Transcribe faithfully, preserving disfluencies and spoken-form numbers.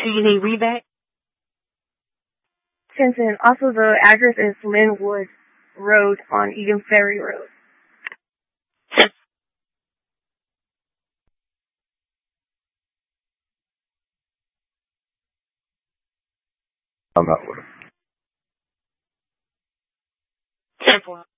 Can you read that? Jensen. Also, the address is Linwood Road on Eden Ferry Road. I'm not with him. Ten four.